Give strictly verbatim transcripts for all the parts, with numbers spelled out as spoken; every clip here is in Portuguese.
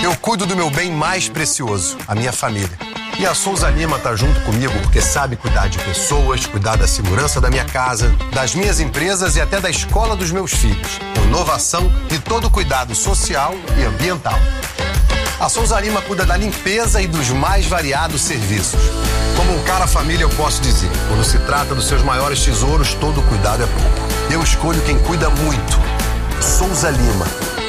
Eu cuido do meu bem mais precioso, a minha família. E a Souza Lima tá junto comigo porque sabe cuidar de pessoas, cuidar da segurança da minha casa, das minhas empresas e até da escola dos meus filhos. Com inovação e todo cuidado social e ambiental. A Souza Lima cuida da limpeza e dos mais variados serviços. Como um cara família, eu posso dizer, quando se trata dos seus maiores tesouros, todo cuidado é pouco. Eu escolho quem cuida muito. Souza Lima.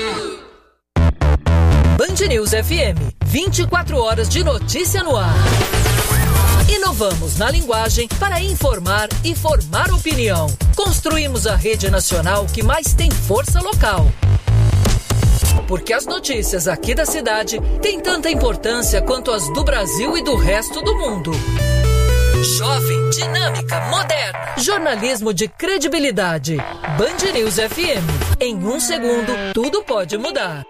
Band News F M, vinte e quatro horas de notícia no ar. Inovamos na linguagem para informar e formar opinião. Construímos a rede nacional que mais tem força local. Porque as notícias aqui da cidade têm tanta importância quanto as do Brasil e do resto do mundo. Jovem, dinâmica, moderna. Jornalismo de credibilidade. Band News F M. Em um segundo, tudo pode mudar.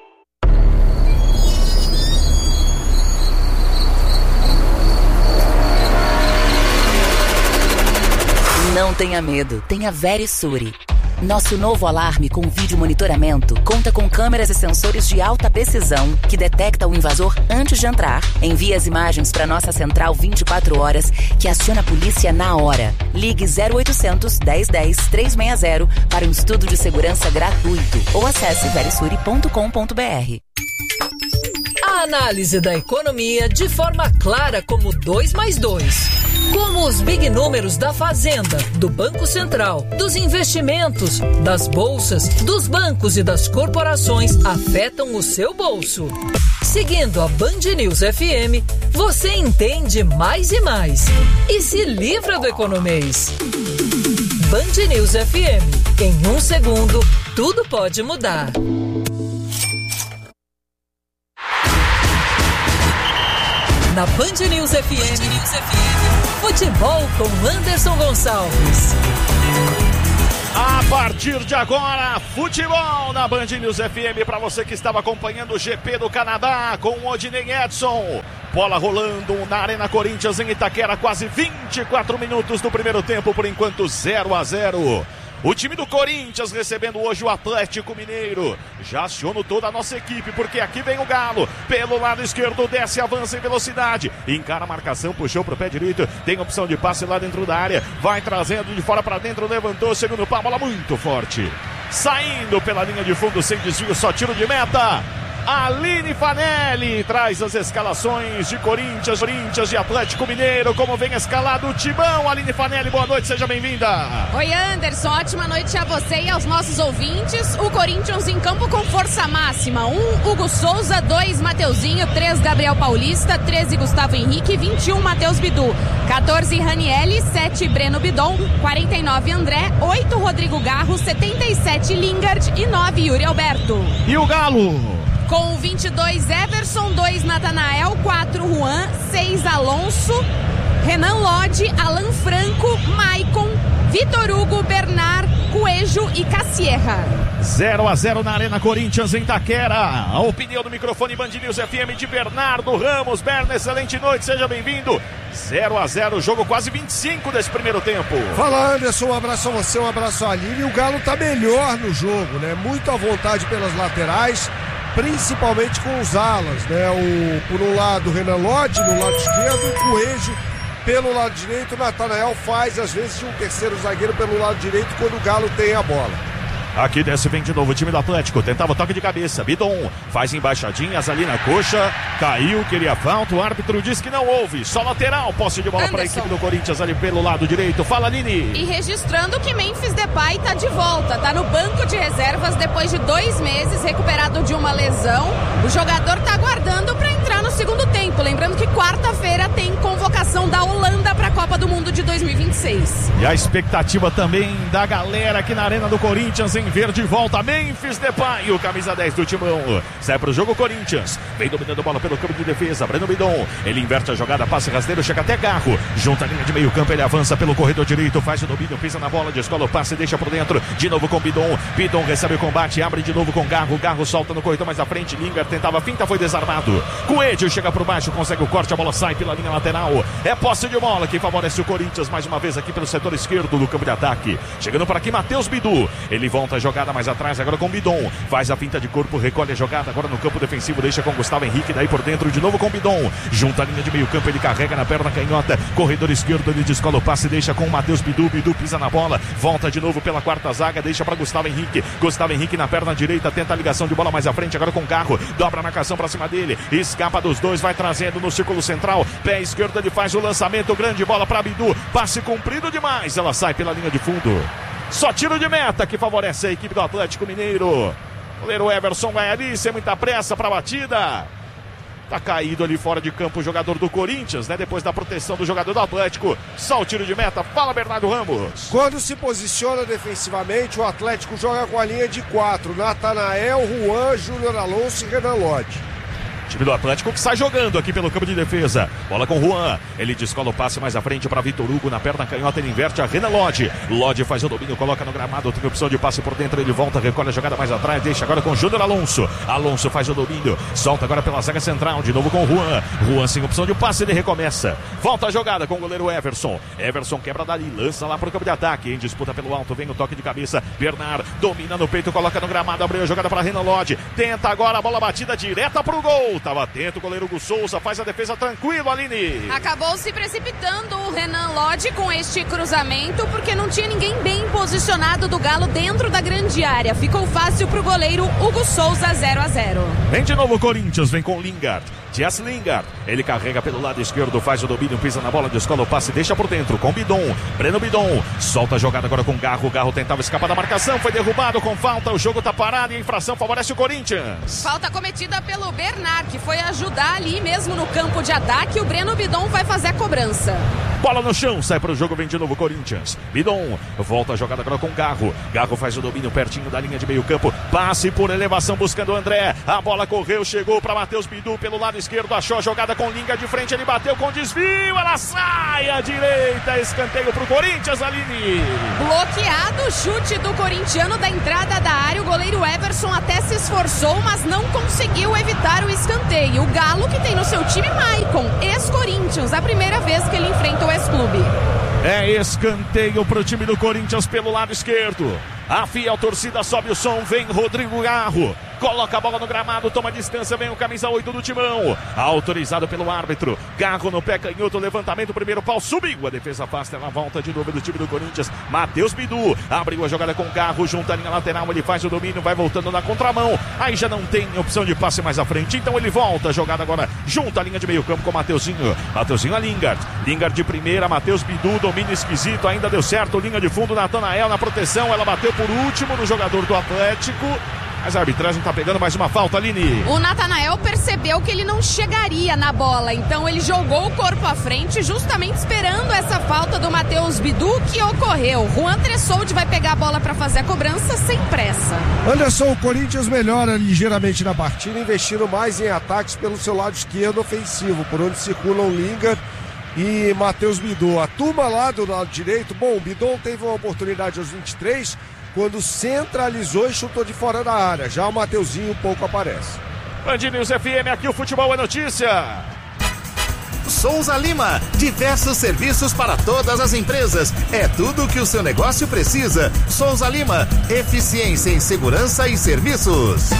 Não tenha medo, tenha Verisure. Nosso novo alarme com vídeo monitoramento conta com câmeras e sensores de alta precisão que detecta o invasor antes de entrar, envia as imagens para nossa central vinte e quatro horas, que aciona a polícia na hora. Ligue zero oitocentos, dez dez, trezentos e sessenta para um estudo de segurança gratuito ou acesse verisure ponto com ponto b r. A análise da economia de forma clara como dois mais dois. Como os big números da Fazenda, do Banco Central, dos investimentos, das bolsas, dos bancos e das corporações afetam o seu bolso. Seguindo a Band News F M, você entende mais e mais. E se livra do economês. Band News F M. Em um segundo, tudo pode mudar. Na Band News F M, Band News F M, futebol com Anderson Gonçalves. A partir de agora, futebol na Band News F M para você que estava acompanhando o G P do Canadá com o Odinei Edson. Bola rolando na Arena Corinthians em Itaquera, quase vinte e quatro minutos do primeiro tempo, por enquanto zero a zero. O time do Corinthians recebendo hoje o Atlético Mineiro. Já aciono toda a nossa equipe, porque aqui vem o Galo. Pelo lado esquerdo, desce, avança em velocidade. Encara a marcação, puxou pro pé direito. Tem opção de passe lá dentro da área. Vai trazendo de fora para dentro, levantou, segundo pau, bola muito forte. Saindo pela linha de fundo, sem desvio, só tiro de meta. Aline Fanelli traz as escalações de Corinthians, Corinthians e Atlético Mineiro, como vem escalado o Timão. Aline Fanelli, boa noite, seja bem-vinda. Oi, Anderson, ótima noite a você e aos nossos ouvintes. O Corinthians em campo com força máxima. Um, Hugo Souza, dois, Mateuzinho, três, Gabriel Paulista, treze, Gustavo Henrique, vinte e um, Matheus Bidu, quatorze, Ranielli, sete, Breno Bidon, quarenta e nove, André, oito, Rodrigo Garro, setenta e sete, Lingard e nove, Yuri Alberto. E o Galo? Com vinte e dois, Everson, dois, Natanael, quatro, Juan, seis, Alonso, Renan Lodge, Alan Franco, Maicon, Vitor Hugo, Bernard, Coelho e Cassierra. zero a zero na Arena Corinthians em Itaquera. A opinião do microfone Band News F M de Bernardo Ramos. Berna, excelente noite, seja bem-vindo. zero a zero, jogo quase vinte e cinco desse primeiro tempo. Fala, Anderson, um abraço a você, um abraço a Aline. E o Galo tá melhor no jogo, né? Muito à vontade pelas laterais, principalmente com os alas, né? O, por um lado, o Renan Lodge, no lado esquerdo, o Coelho pelo lado direito. O Natanael faz, às vezes, de um terceiro zagueiro pelo lado direito quando o Galo tem a bola. Aqui desce, vem de novo o time do Atlético, tentava o toque de cabeça, Bidon faz embaixadinhas ali na coxa, caiu, queria falta, o árbitro diz que não houve, só lateral, posse de bola para a equipe do Corinthians ali pelo lado direito. Fala, Aline. E registrando que Memphis Depay tá de volta, tá no banco de reservas depois de dois meses, recuperado de uma lesão. O jogador tá aguardando para entrar no segundo tempo, lembrando que quarta-feira tem convocação da Holanda para a Copa do Mundo de dois mil e vinte e seis. E a expectativa também da galera aqui na Arena do Corinthians em ver de volta Memphis Depay, o camisa dez do Timão. Sai pro jogo Corinthians, vem dominando a bola pelo campo de defesa, Breno Bidon, ele inverte a jogada, passe rasteiro, chega até Garro, junta a linha de meio campo, ele avança pelo corredor direito, faz o domínio, pisa na bola, descola o passe, deixa por dentro, de novo com Bidon, Bidon recebe o combate, abre de novo com Garro, Garro solta no corredor mais à frente, Lingard tentava a finta, foi desarmado, Coelho Coelho chega por baixo, consegue o corte, a bola sai pela linha lateral. É posse de bola que favorece o Corinthians mais uma vez aqui pelo setor esquerdo do campo de ataque. Chegando por aqui, Matheus Bidu. Ele volta a jogada mais atrás, agora com o Bidon. Faz a finta de corpo, recolhe a jogada agora no campo defensivo, deixa com Gustavo Henrique, daí por dentro de novo com o Bidon. Junta a linha de meio campo, ele carrega na perna canhota. Corredor esquerdo, ele descola o passe, deixa com o Matheus Bidu. Bidu pisa na bola, volta de novo pela quarta zaga, deixa para Gustavo Henrique. Gustavo Henrique na perna direita, tenta a ligação de bola mais à frente, agora com o Garro. Dobra a marcação para cima dele, escapa dos dois, vai trazendo no círculo central. Pé esquerdo, ele faz o lançamento, grande bola para Bidu. Passe comprido demais, ela sai pela linha de fundo. Só tiro de meta que favorece a equipe do Atlético Mineiro. O goleiro Everson vai ali, sem muita pressa para a batida. Tá caído ali fora de campo o jogador do Corinthians, né? Depois da proteção do jogador do Atlético. Só o tiro de meta. Fala, Bernardo Ramos. Quando se posiciona defensivamente, o Atlético joga com a linha de quatro. Natanael, Juan, Júnior Alonso e Renan Lodge. Time do Atlético que sai jogando aqui pelo campo de defesa. Bola com Juan. Ele descola o passe mais à frente para Vitor Hugo. Na perna canhota ele inverte a Renan Lodge. Lodge faz o domínio, coloca no gramado. Tem opção de passe por dentro. Ele volta, recolhe a jogada mais atrás. Deixa agora com Júnior Alonso. Alonso faz o domínio. Solta agora pela zaga central. De novo com Juan. Juan sem opção de passe. Ele recomeça. Volta a jogada com o goleiro Everson. Everson quebra dali. Lança lá para o campo de ataque. Em disputa pelo alto. Vem o toque de cabeça. Bernard domina no peito. Coloca no gramado. Abriu a jogada para Renan Lodge. Tenta agora a bola batida direta para o gol. Tava atento o goleiro Hugo Souza, faz a defesa tranquilo, Aline. Acabou se precipitando o Renan Lodge com este cruzamento, porque não tinha ninguém bem posicionado do Galo dentro da grande área. Ficou fácil pro goleiro Hugo Souza, zero a zero. Vem de novo o Corinthians, vem com Lingard. Jess Lingard, ele carrega pelo lado esquerdo, faz o domínio, pisa na bola, descola o passe, deixa por dentro com Bidon, Breno Bidon, solta a jogada agora com Garro, Garro tentava escapar da marcação, foi derrubado com falta, o jogo tá parado e a infração favorece o Corinthians. Falta cometida pelo Bernard, que foi ajudar ali mesmo no campo de ataque, o Breno Bidon vai fazer a cobrança. Bola no chão, sai para o jogo, vem de novo o Corinthians. Bidon, volta a jogada agora com Garro, Garro faz o domínio pertinho da linha de meio campo, passe por elevação buscando o André, a bola correu, chegou para Matheus Bidu pelo lado esquerdo, achou a jogada com Lingard de frente, ele bateu com desvio, ela sai à direita, escanteio pro Corinthians, Aline. Bloqueado o chute do corintiano da entrada da área, o goleiro Everson até se esforçou, mas não conseguiu evitar o escanteio. O Galo que tem no seu time Maicon, ex-Corinthians, a primeira vez que ele enfrenta o ex-clube. É escanteio pro time do Corinthians pelo lado esquerdo. A fiel torcida sobe o som, vem Rodrigo Garro. Coloca a bola no gramado, toma distância, vem o camisa oito do Timão. Autorizado pelo árbitro. Garro no pé canhoto, levantamento, primeiro pau, subiu. A defesa afasta, ela volta de novo do time do Corinthians. Matheus Bidu abriu a jogada com Garro, junta a linha lateral, ele faz o domínio, vai voltando na contramão. Aí já não tem opção de passe mais à frente, então ele volta a jogada agora, junta a linha de meio campo com o Mateuzinho. Mateuzinho a Lingard. Lingard de primeira, Matheus Bidu, domínio esquisito, ainda deu certo. Linha de fundo, Natanael na proteção, ela bateu por último no jogador do Atlético. Mas a arbitragem tá pegando mais uma falta, Aline. O Natanael percebeu que ele não chegaria na bola, então ele jogou o corpo à frente, justamente esperando essa falta do Matheus Bidu que ocorreu. Juan Tressoldi vai pegar a bola para fazer a cobrança sem pressa. Anderson, o Corinthians melhora ligeiramente na partida, investindo mais em ataques pelo seu lado esquerdo ofensivo, por onde circulam Lingard e Matheus Bidu. A turma lá do lado direito, bom, o Bidon teve uma oportunidade aos vinte e três, quando centralizou e chutou de fora da área. Já o Mateuzinho pouco aparece. Band News F M, aqui o futebol é notícia. Souza Lima, diversos serviços para todas as empresas. É tudo o que o seu negócio precisa. Souza Lima, eficiência em segurança e serviços.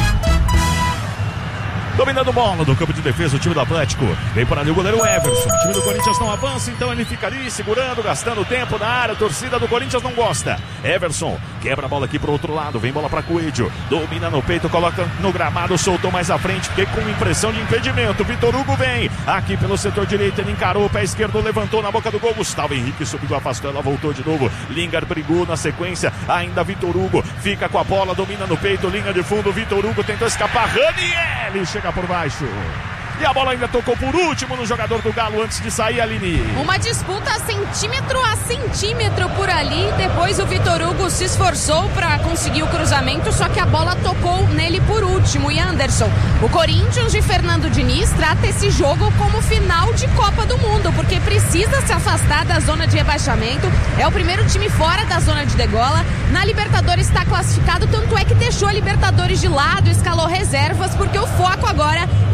Dominando bola do campo de defesa, o time do Atlético. Vem por ali o goleiro Everson. O time do Corinthians não avança, então ele fica ali segurando, gastando tempo na área. A torcida do Corinthians não gosta. Everson quebra a bola aqui pro outro lado. Vem bola pra Coelho. Domina no peito, coloca no gramado, soltou mais à frente, porque com impressão de impedimento. Vitor Hugo vem aqui pelo setor direito. Ele encarou o pé esquerdo, levantou na boca do gol. Gustavo Henrique subiu, afastou, ela voltou de novo. Lingard brigou na sequência. Ainda Vitor Hugo fica com a bola, domina no peito, linha de fundo. Vitor Hugo tentou escapar. Raniel chega por baixo. E a bola ainda tocou por último no jogador do Galo antes de sair, Aline. Uma disputa centímetro a centímetro por ali. Depois o Vitor Hugo se esforçou para conseguir o cruzamento, só que a bola tocou nele por último. E Anderson, o Corinthians de Fernando Diniz trata esse jogo como final de Copa do Mundo, porque precisa se afastar da zona de rebaixamento. É o primeiro time fora da zona de degola. Na Libertadores está classificado, tanto é que deixou a Libertadores de lado, escalou reservas, porque o foco agora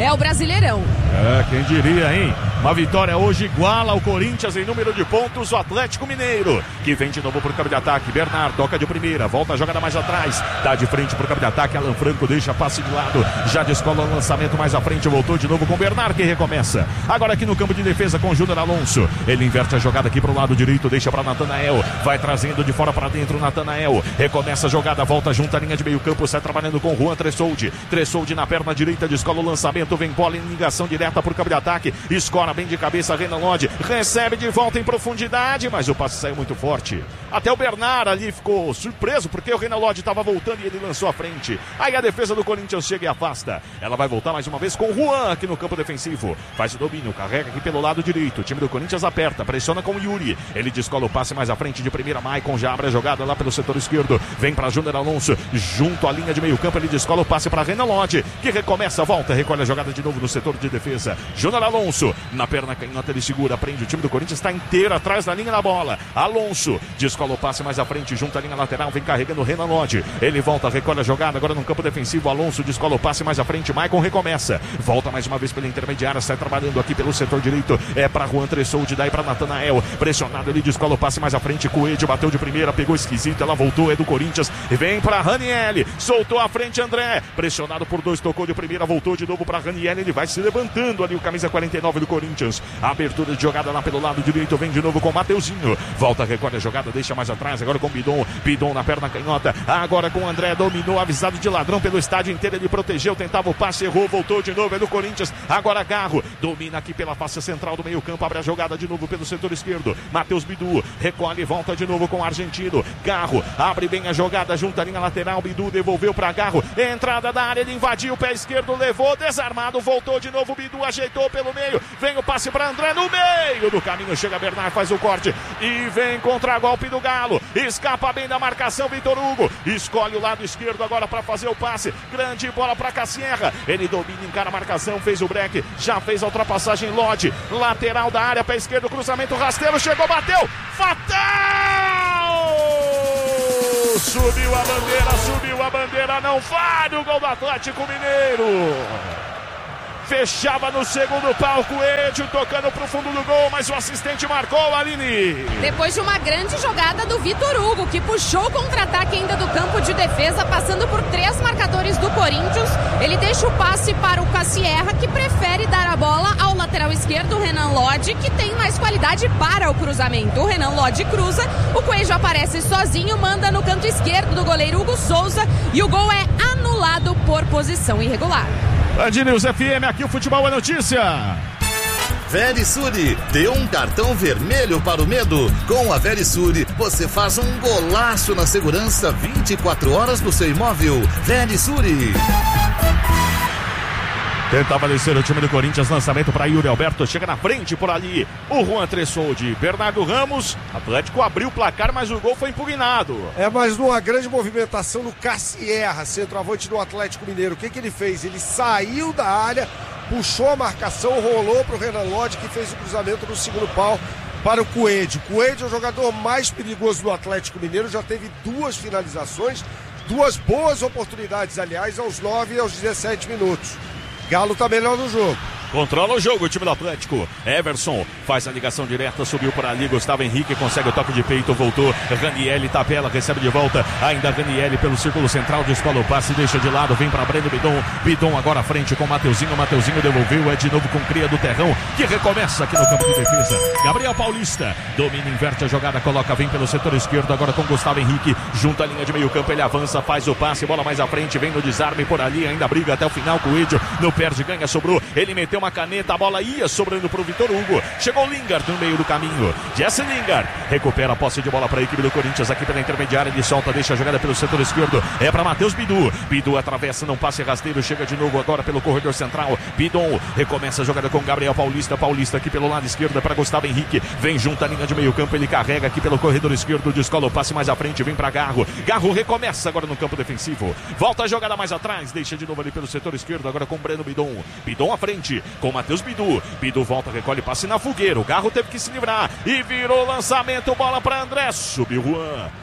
é o Brasileirão. É, quem diria, hein? Uma vitória hoje iguala ao Corinthians em número de pontos, o Atlético Mineiro, que vem de novo pro campo de ataque. Bernard toca de primeira, volta a jogada mais atrás, dá de frente pro campo de ataque. Alan Franco deixa passe de lado, já descola o lançamento mais à frente, voltou de novo com Bernard, que recomeça. Agora aqui no campo de defesa com Júnior Alonso, ele inverte a jogada aqui pro lado direito, deixa para Natanael, vai trazendo de fora para dentro Natanael, recomeça a jogada, volta junto à linha de meio campo, sai trabalhando com Juan Tressoldi, Tressoldi na perna direita, descola o lançamento, vem bola em ligação direta pro campo de ataque, escora bem de cabeça, Renan Lodge recebe de volta em profundidade, mas o passe saiu muito forte. Até o Bernard ali ficou surpreso, porque o Renan Lodge estava voltando e ele lançou à frente. Aí a defesa do Corinthians chega e afasta. Ela vai voltar mais uma vez com o Juan aqui no campo defensivo. Faz o domínio, carrega aqui pelo lado direito. O time do Corinthians aperta, pressiona com o Yuri. Ele descola o passe mais à frente de primeira. Maicon já abre a jogada lá pelo setor esquerdo. Vem para Júnior Alonso, junto à linha de meio campo. Ele descola o passe para Renan Lodge, que recomeça, volta, recolhe a jogada de novo no setor de defesa. Júnior Alonso, na perna canhota, ele segura, prende. O time do Corinthians está inteiro atrás da linha da bola. Alonso descola o passe mais à frente, junto à linha lateral, vem carregando o Renan Lodge. Ele volta, recolhe a jogada agora no campo defensivo. Alonso descola o passe mais à frente, Maicon recomeça, volta mais uma vez pela intermediária, sai trabalhando aqui pelo setor direito, é para Juan Tressoldi, daí para Natanael, pressionado, ele descola o passe mais à frente, Coelho bateu de primeira, pegou esquisito, ela voltou, é do Corinthians, vem para Ranieri, soltou à frente André, pressionado por dois, tocou de primeira, voltou de novo para Ranieri, ele vai se levantando ali, o camisa quarenta e nove do Corinthians, a abertura de jogada lá pelo lado direito, vem de novo com Mateuzinho, volta, recolhe a jogada, deixa mais atrás, agora com Bidon, Bidon na perna canhota, agora com André, dominou, avisado de ladrão pelo estádio inteiro, ele protegeu, tentava o passe, errou, voltou de novo, é do Corinthians, agora Garro, domina aqui pela face central do meio campo, abre a jogada de novo pelo setor esquerdo, Matheus Bidu, recolhe, volta de novo com o argentino, Garro, abre bem a jogada, junto à linha lateral, Bidu devolveu para Garro, entrada da área, ele invadiu o pé esquerdo, levou, desarmado, voltou de novo, Bidu ajeitou pelo meio, vem o passe para André, no meio do caminho, chega Bernard, faz o corte, e vem contra golpe do Galo, escapa bem da marcação, Vitor Hugo, escolhe o lado esquerdo agora para fazer o passe, grande bola para Cassierra, ele domina, encara a marcação, fez o break, já fez a ultrapassagem, Lodge, lateral da área, pé esquerdo, cruzamento rasteiro, chegou, bateu, fatal! Subiu a bandeira, subiu a bandeira, não vale o gol do Atlético Mineiro! Fechava no segundo pau, Coelho tocando pro fundo do gol, mas o assistente marcou, Aline. Depois de uma grande jogada do Vitor Hugo, que puxou o contra-ataque ainda do campo de defesa, passando por três marcadores do Corinthians, ele deixa o passe para o Cassierra, que prefere dar a bola ao lateral esquerdo, o Renan Lodge, que tem mais qualidade para o cruzamento. O Renan Lodge cruza, o Coelho aparece sozinho, manda no canto esquerdo do goleiro Hugo Souza, e o gol é anulado por posição irregular. Band News F M, aqui o futebol é notícia. Verisure, dê um cartão vermelho para o medo. Com a Verisure, você faz um golaço na segurança vinte e quatro horas do seu imóvel. Verisure. Tentava descer o time do Corinthians, lançamento para Yuri Alberto, chega na frente por ali, o Juan Tressoldi, Bernardo Ramos, Atlético abriu o placar, mas o gol foi impugnado. É, mas numa grande movimentação no Cassierra, centroavante do Atlético Mineiro, o que que ele fez? Ele saiu da área, puxou a marcação, rolou para o Renan Lodge, que fez o cruzamento no segundo pau para o Coelho. Coelho é o jogador mais perigoso do Atlético Mineiro, já teve duas finalizações, duas boas oportunidades, aliás, aos nove e aos dezessete minutos. Galo tá melhor no jogo. Controla o jogo o time do Atlético. Everson faz a ligação direta, subiu por ali, Gustavo Henrique consegue o toque de peito, voltou, Ranieri tabela, recebe de volta, ainda Ranieri pelo círculo central, descola o passe, deixa de lado, vem para Breno Bidon, Bidon agora à frente com Mateuzinho, Mateuzinho devolveu, é de novo com Cria do Terrão, que recomeça aqui no campo de defesa. Gabriel Paulista, domina, inverte a jogada, coloca, vem pelo setor esquerdo, agora com Gustavo Henrique, junto à linha de meio campo, ele avança, faz o passe, bola mais à frente, vem no desarme por ali, ainda briga até o final, Coelho, não perde, ganha, sobrou, ele meteu uma caneta, a bola ia sobrando para o Vitor Hugo, chegou Lingard no meio do caminho, Jesse Lingard recupera a posse de bola para a equipe do Corinthians aqui pela intermediária, ele solta, deixa a jogada pelo setor esquerdo, é para Matheus Bidu, Bidu atravessa, não passe rasteiro, chega de novo agora pelo corredor central, Bidon recomeça a jogada com Gabriel Paulista, Paulista aqui pelo lado esquerdo, é para Gustavo Henrique, vem junto à linha de meio campo, ele carrega aqui pelo corredor esquerdo, descola o passe mais à frente, vem para Garro, Garro recomeça agora no campo defensivo, volta a jogada mais atrás, deixa de novo ali pelo setor esquerdo, agora com Breno Bidon, Bidon à frente, com Matheus Bidu, Bidu volta, recolhe, passe na fogueira, o Garro teve que se livrar, e virou lançamento, bola para André, subiu Juan,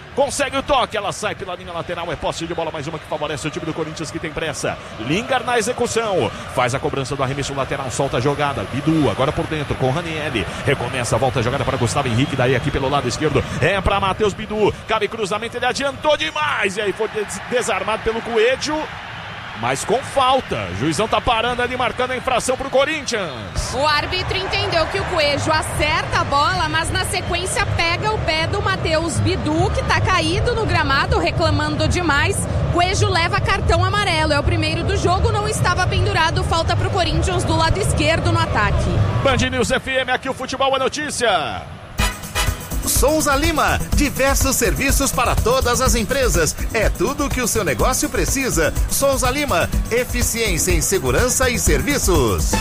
consegue o toque, ela sai pela linha lateral, é posse de bola, mais uma que favorece o time do Corinthians que tem pressa. Lingard na execução, faz a cobrança do arremesso lateral, solta a jogada, Bidu agora por dentro com Ranieri, recomeça, volta a jogada para Gustavo Henrique, daí aqui pelo lado esquerdo, é para Matheus Bidu, cabe cruzamento, ele adiantou demais, e aí foi desarmado pelo Coelho, mas com falta. O juizão tá parando ali, marcando a infração pro Corinthians. O árbitro entendeu que o Coelho acerta a bola, mas na sequência pega o pé do Matheus Bidu, que tá caído no gramado, reclamando demais. Coelho leva cartão amarelo. É o primeiro do jogo, não estava pendurado. Falta pro Corinthians do lado esquerdo no ataque. Band News F M, aqui o futebol é notícia. Souza Lima, diversos serviços para todas as empresas. É tudo o que o seu negócio precisa. Souza Lima, eficiência em segurança e serviços.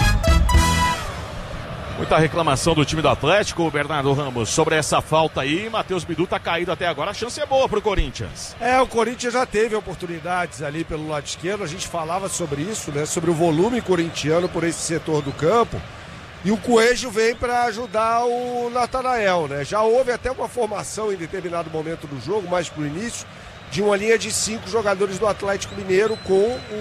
Muita reclamação do time do Atlético, Bernardo Ramos, sobre essa falta aí. Matheus Bidu tá caído até agora, a chance é boa pro Corinthians. É, o Corinthians já teve oportunidades ali pelo lado esquerdo, a gente falava sobre isso, né? Sobre o volume corintiano por esse setor do campo. E o Coelho vem para ajudar o Natanael, né? Já houve até uma formação em determinado momento do jogo, mais pro início, de uma linha de cinco jogadores do Atlético Mineiro com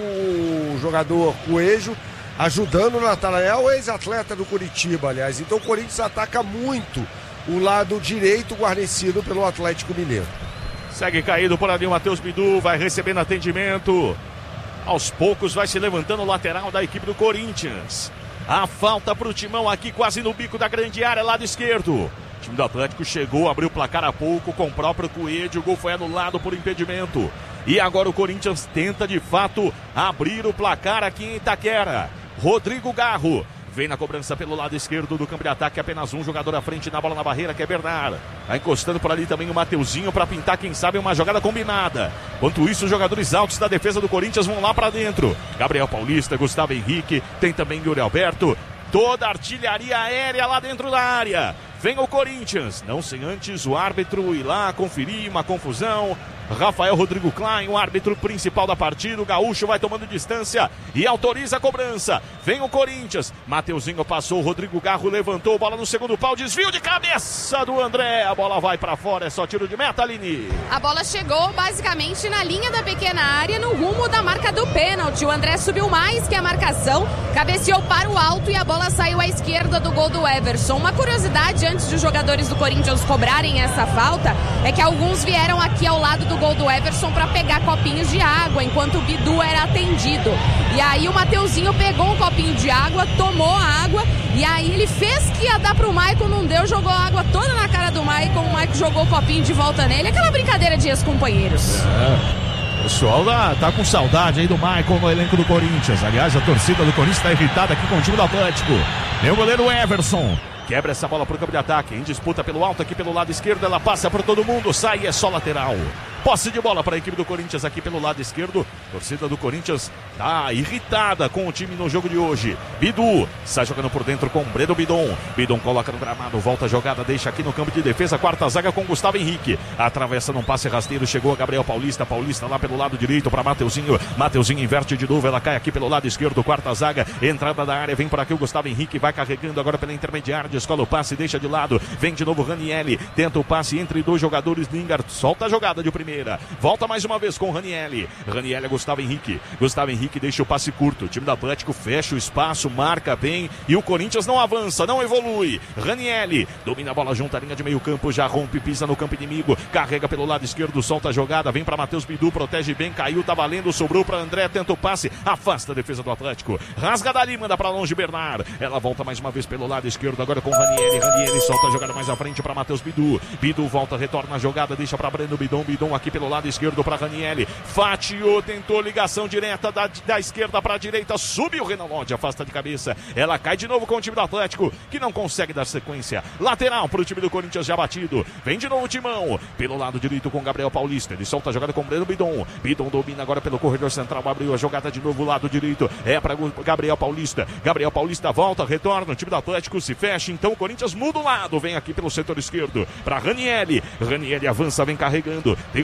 o jogador Coelho ajudando o Natanael, ex-atleta do Curitiba, aliás. Então o Corinthians ataca muito o lado direito guarnecido pelo Atlético Mineiro. Segue caído por ali o Matheus Bidu, vai recebendo atendimento. Aos poucos vai se levantando o lateral da equipe do Corinthians. A falta para o Timão aqui quase no bico da grande área, lado esquerdo. O time do Atlético chegou, abriu o placar há pouco com o próprio Coelho. O gol foi anulado por impedimento. E agora o Corinthians tenta de fato abrir o placar aqui em Itaquera. Rodrigo Garro vem na cobrança pelo lado esquerdo do campo de ataque. Apenas um jogador à frente na bola na barreira, que é Bernard. Vai encostando por ali também o Mateuzinho para pintar, quem sabe, uma jogada combinada. Enquanto isso, os jogadores altos da defesa do Corinthians vão lá para dentro. Gabriel Paulista, Gustavo Henrique, tem também Yuri Alberto. Toda a artilharia aérea lá dentro da área. Vem o Corinthians, não sem antes o árbitro ir lá conferir, uma confusão. Rafael Rodrigo Klein, o árbitro principal da partida. O gaúcho vai tomando distância e autoriza a cobrança. Vem o Corinthians, Mateuzinho passou, Rodrigo Garro levantou, bola no segundo pau, desvio de cabeça do André. A bola vai pra fora, é só tiro de meta, Aline. A bola chegou basicamente na linha da pequena área, no rumo da marca do pênalti. O André subiu mais que a marcação, cabeceou para o alto e a bola saiu à esquerda do gol do Everson. Uma curiosidade antes de os jogadores do Corinthians cobrarem essa falta é que alguns vieram aqui ao lado do gol do Everson para pegar copinhos de água enquanto o Bidu era atendido. E aí o Mateuzinho pegou um copinho de água, tomou a água e aí ele fez que ia dar pro Maicon, não deu, jogou a água toda na cara do Maicon. O Maicon jogou o copinho de volta nele. Aquela brincadeira de ex-companheiros. É. O pessoal tá, tá com saudade aí do Maicon no elenco do Corinthians. Aliás, a torcida do Corinthians tá irritada aqui com o time do Atlético. Tem o goleiro Everson. Quebra essa bola pro campo de ataque. Em disputa pelo alto aqui pelo lado esquerdo. Ela passa por todo mundo. Sai, é só lateral. Posse de bola para a equipe do Corinthians aqui pelo lado esquerdo. Torcida do Corinthians tá irritada com o time no jogo de hoje. Bidu sai jogando por dentro com Breno Bidon. Bidon coloca no gramado, volta a jogada, deixa aqui no campo de defesa. Quarta zaga com Gustavo Henrique. Atravessa num passe rasteiro, chegou a Gabriel Paulista. Paulista lá pelo lado direito para Mateuzinho. Mateuzinho inverte de novo, ela cai aqui pelo lado esquerdo. Quarta zaga, entrada da área, vem por aqui o Gustavo Henrique. Vai carregando agora pela intermediária, descola o passe, deixa de lado. Vem de novo Ranieri, tenta o passe entre dois jogadores. Lingard solta a jogada de primeira. Volta mais uma vez com o Ranieri. Ranieri é Gustavo Henrique. Gustavo Henrique deixa o passe curto. O time do Atlético fecha o espaço, marca bem. E o Corinthians não avança, não evolui. Ranieri domina a bola junto à linha de meio campo. Já rompe, pisa no campo inimigo. Carrega pelo lado esquerdo, solta a jogada. Vem para Matheus Bidu, protege bem. Caiu, tá valendo, sobrou para André. Tenta o passe, afasta a defesa do Atlético. Rasga dali, manda para longe Bernard. Ela volta mais uma vez pelo lado esquerdo. Agora com Ranieri. Ranieri solta a jogada mais à frente para Matheus Bidu. Bidu volta, retorna a jogada. Deixa para Breno Bidon. Bidon aqui pelo lado esquerdo para Ranieri, fatiou, tentou ligação direta da, da esquerda para a direita, subiu o Renan Lodge, afasta de cabeça, ela cai de novo com o time do Atlético, que não consegue dar sequência. Lateral para o time do Corinthians já batido, vem de novo o Timão, pelo lado direito com Gabriel Paulista, ele solta a jogada com o Breno Bidon, Bidon domina agora pelo corredor central, abriu a jogada de novo, lado direito, é para Gabriel Paulista, Gabriel Paulista volta, retorna, o time do Atlético se fecha, então o Corinthians muda o lado, vem aqui pelo setor esquerdo, para Ranieri, Ranieri avança, vem carregando, tem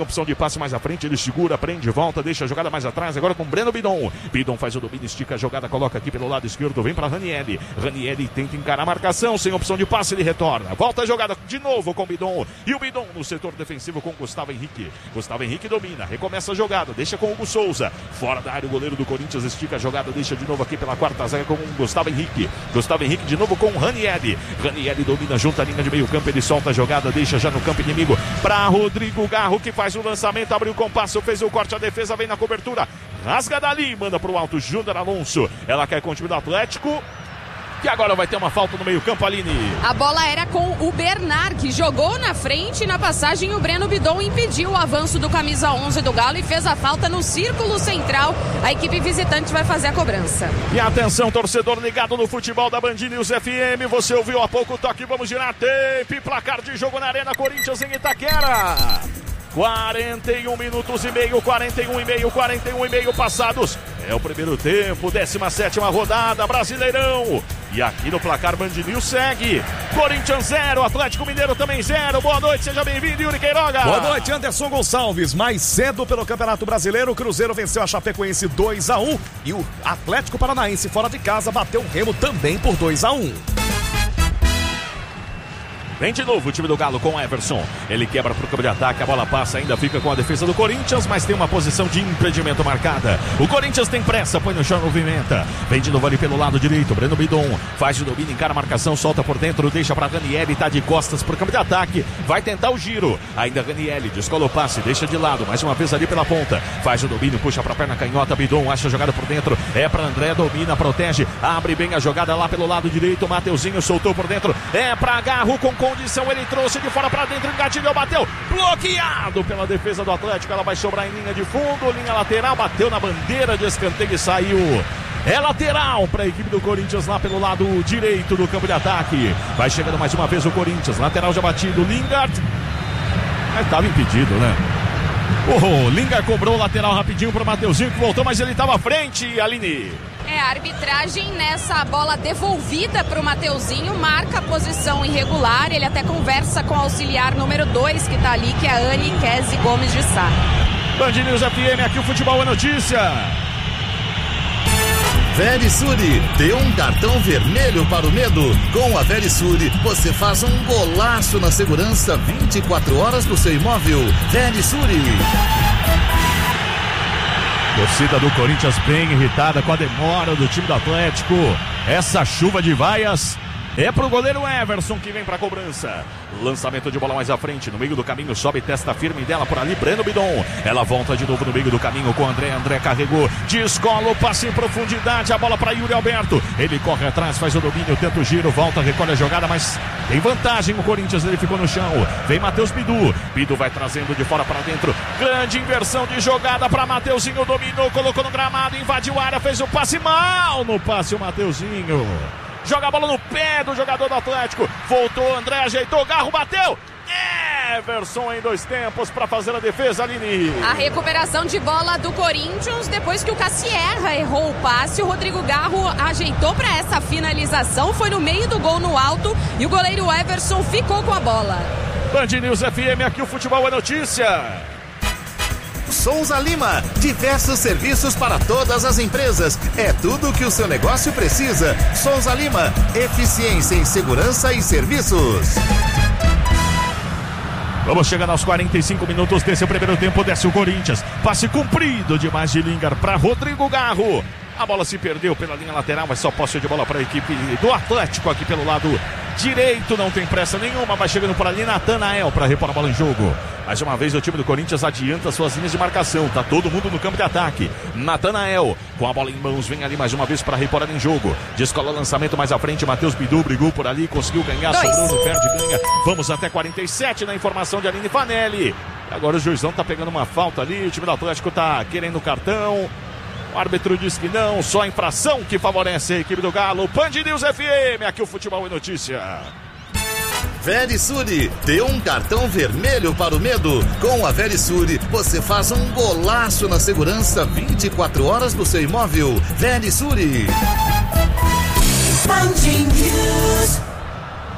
opção de passe mais à frente, ele segura, prende, volta, deixa a jogada mais atrás, agora com Breno Bidon. Bidon faz o domínio, estica a jogada, coloca aqui pelo lado esquerdo, vem para Ranieri. Ranieri tenta encarar a marcação, sem opção de passe, ele retorna. Volta a jogada de novo com Bidon. E o Bidon no setor defensivo com Gustavo Henrique. Gustavo Henrique domina, recomeça a jogada, deixa com o Hugo Souza. Fora da área, o goleiro do Corinthians estica a jogada, deixa de novo aqui pela quarta zaga com o Gustavo Henrique. Gustavo Henrique de novo com o Ranieri. Ranieri domina junto à linha de meio campo, ele solta a jogada, deixa já no campo inimigo para Rodrigo Garro, que faz o lançamento, abriu o compasso, fez o corte, a defesa vem na cobertura, rasga dali, manda pro alto, Júnior Alonso. Ela quer com o time do Atlético. Que agora vai ter uma falta no meio campo, Aline. A bola era com o Bernard, que jogou na frente. Na passagem, o Breno Bidon impediu o avanço do camisa onze do Galo e fez a falta no círculo central. A equipe visitante vai fazer a cobrança. E atenção, torcedor ligado no futebol da Band News F M. Você ouviu há pouco o toque, vamos girar tempo e placar de jogo na Arena Corinthians em Itaquera. quarenta e um minutos e meio, quarenta e um e meio, quarenta e um e meio passados. É o primeiro tempo, décima sétima rodada, Brasileirão. E aqui no placar Band News segue. Corinthians zero, Atlético Mineiro também zero. Boa noite, seja bem-vindo, Yuri Queiroga. Boa noite, Anderson Gonçalves. Mais cedo pelo Campeonato Brasileiro, o Cruzeiro venceu a Chapecoense dois a um. E o Atlético Paranaense fora de casa bateu o Remo também por dois a um. Vem de novo o time do Galo com o Everson. Ele quebra para o campo de ataque, a bola passa, ainda fica com a defesa do Corinthians, mas tem uma posição de impedimento marcada. O Corinthians tem pressa, põe no chão, movimenta. Vem de novo ali pelo lado direito, Breno Bidon faz o domínio, encara a marcação, solta por dentro, deixa para Ranieri, tá de costas para o campo de ataque, vai tentar o giro. Ainda Ranieri, descola o passe, deixa de lado, mais uma vez ali pela ponta. Faz o domínio, puxa para a perna canhota, Bidon acha a jogada por dentro, é para André, domina, protege, abre bem a jogada lá pelo lado direito, Mateuzinho soltou por dentro, é para Garro com condição, ele trouxe de fora para dentro, engatilhou, bateu, bloqueado pela defesa do Atlético, ela vai sobrar em linha de fundo, linha lateral, bateu na bandeira de escanteio e saiu. É lateral para a equipe do Corinthians lá pelo lado direito do campo de ataque. Vai chegando mais uma vez o Corinthians, lateral já batido, Lingard, mas estava impedido, né? O Lingard cobrou o lateral rapidinho para o Mateuzinho, que voltou, mas ele estava à frente, Aline. É, a arbitragem nessa bola devolvida para o Mateuzinho marca a posição irregular. Ele até conversa com o auxiliar número dois que está ali, que é a Anne Kese Gomes de Sá. Band News F M, aqui o Futebol é Notícia. Verisure, dê um cartão vermelho para o medo. Com a Verisure, você faz um golaço na segurança vinte e quatro horas do seu imóvel. Verisure. Torcida do Corinthians bem irritada com a demora do time do Atlético. Essa chuva de vaias é pro goleiro Everson, que vem pra cobrança. Lançamento de bola mais à frente, no meio do caminho, sobe, testa firme dela por ali, Breno Bidon. Ela volta de novo no meio do caminho com o André. André carregou, descola o passe em profundidade, a bola para Yuri Alberto. Ele corre atrás, faz o domínio, tenta o giro, volta, recolhe a jogada, mas tem vantagem o Corinthians, ele ficou no chão. Vem Matheus Bidu, Bidu vai trazendo de fora para dentro. Grande inversão de jogada para Mateuzinho, dominou, colocou no gramado, invadiu a área, fez o passe mal no passe o Mateuzinho. Joga a bola no pé do jogador do Atlético. Voltou, André ajeitou, Garro bateu. Everson em dois tempos para fazer a defesa, Aline. A recuperação de bola do Corinthians, depois que o Cassierra errou o passe, o Rodrigo Garro ajeitou para essa finalização, foi no meio do gol no alto e o goleiro Everson ficou com a bola. Band News F M, aqui o Futebol é Notícia. Souza Lima, diversos serviços para todas as empresas. É tudo o que o seu negócio precisa. Souza Lima, eficiência em segurança e serviços. Vamos chegando aos quarenta e cinco minutos desse primeiro tempo, desce o Corinthians. Passe comprido demais de Lingard para Rodrigo Garro. A bola se perdeu pela linha lateral, mas só posse de bola para a equipe do Atlético aqui pelo lado direito. Não tem pressa nenhuma, vai chegando por ali Natanael para repor a bola em jogo. Mais uma vez o time do Corinthians adianta suas linhas de marcação, tá todo mundo no campo de ataque. Natanael com a bola em mãos, vem ali mais uma vez para repor ela em jogo. Descola o lançamento mais à frente, Matheus Bidu brigou por ali, conseguiu ganhar, Dois. sobrou no perde, ganha. Vamos até quarenta e sete na informação de Aline Fanelli. Agora o juizão tá pegando uma falta ali, o time do Atlético tá querendo cartão. O árbitro diz que não, só infração que favorece a equipe do Galo. Band News F M, aqui o Futebol é Notícia. Verisure, dê um cartão vermelho para o medo. Com a Verisure, você faz um golaço na segurança vinte e quatro horas do seu imóvel. Verisure.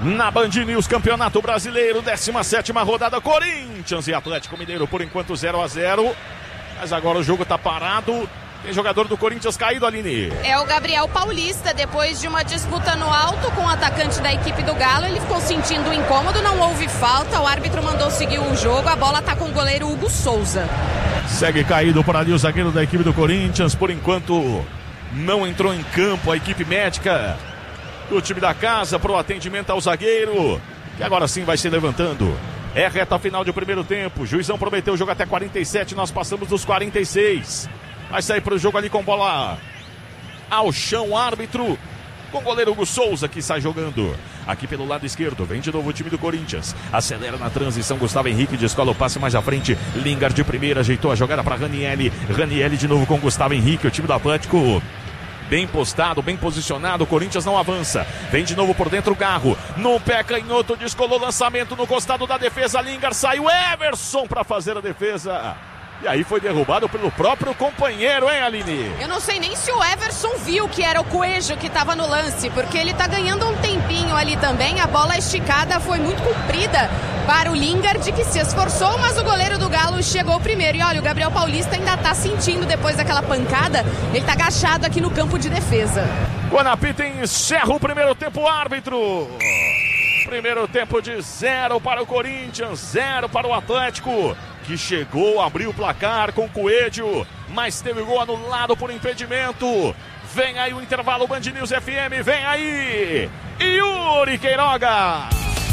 Na Band News, Campeonato Brasileiro, décima sétima rodada, Corinthians e Atlético Mineiro, por enquanto zero a zero. Mas agora o jogo tá parado. Tem jogador do Corinthians caído, Aline. É o Gabriel Paulista, depois de uma disputa no alto com o atacante da equipe do Galo. Ele ficou sentindo um incômodo, não houve falta. O árbitro mandou seguir o jogo. A bola tá com o goleiro Hugo Souza. Segue caído por ali o zagueiro da equipe do Corinthians. Por enquanto não entrou em campo a equipe médica do time da casa para o atendimento ao zagueiro, que agora sim vai se levantando. É reta final de primeiro tempo. O juizão prometeu o jogo até quarenta e sete. Nós passamos dos quarenta e seis. Vai sair para o jogo ali com bola ao chão. O árbitro com o goleiro Hugo Souza, que sai jogando aqui pelo lado esquerdo. Vem de novo o time do Corinthians. Acelera na transição. Gustavo Henrique descola o passe mais à frente. Lingard de primeira ajeitou a jogada para Ranieri. Ranieri de novo com Gustavo Henrique. O time do Atlético bem postado, bem posicionado. O Corinthians não avança. Vem de novo por dentro o Garro. No pé canhoto, descolou lançamento no costado da defesa. Lingard saiu. Everson para fazer a defesa. E aí foi derrubado pelo próprio companheiro, hein, Aline? Eu não sei nem se o Everson viu que era o Coelho que estava no lance, porque ele tá ganhando um tempinho ali também. A bola esticada foi muito comprida para o Lingard, que se esforçou, mas o goleiro do Galo chegou primeiro. E olha, o Gabriel Paulista ainda tá sentindo depois daquela pancada. Ele tá agachado aqui no campo de defesa. Guanapita encerra o primeiro tempo, árbitro. Primeiro tempo de zero para o Corinthians, zero para o Atlético, que chegou, abriu o placar com o Coelho, mas teve gol anulado por impedimento. Vem aí o intervalo, Band News F M, vem aí Yuri Queiroga.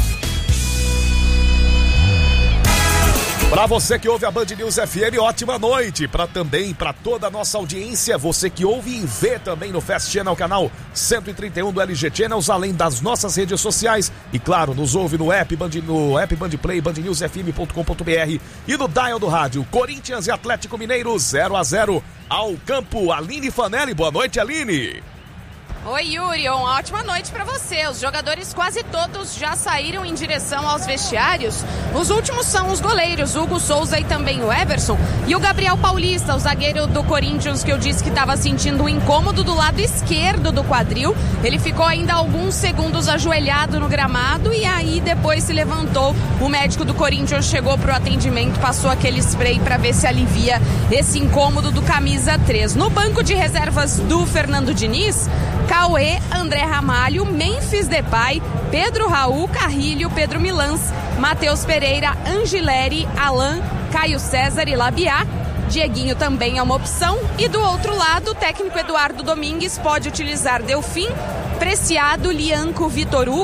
Para você que ouve a Band News F M, ótima noite. Para também, para toda a nossa audiência, você que ouve e vê também no Fast Channel, canal cento e trinta e um do L G Channels, além das nossas redes sociais. E claro, nos ouve no app Band, no app Band Play, band news f m ponto com ponto b r e no dial do rádio. Corinthians e Atlético Mineiro, zero a zero ao campo. Aline Fanelli, boa noite, Aline. Oi, Yuri, uma ótima noite para você. Os jogadores quase todos já saíram em direção aos vestiários. Os últimos são os goleiros, Hugo Souza e também o Everson. E o Gabriel Paulista, o zagueiro do Corinthians, que eu disse que estava sentindo um incômodo do lado esquerdo do quadril. Ele ficou ainda alguns segundos ajoelhado no gramado e aí depois se levantou. O médico do Corinthians chegou para o atendimento, passou aquele spray para ver se alivia esse incômodo do camisa três. No banco de reservas do Fernando Diniz, Cauê, André Ramalho, Memphis Depay, Pedro Raul, Carrilho, Pedro Milans, Matheus Pereira, Angileri, Alan, Caio César e Labiá. Dieguinho também é uma opção. E do outro lado, o técnico Eduardo Domingues pode utilizar Delfim, Preciado, Lianco, Vitor Hugo,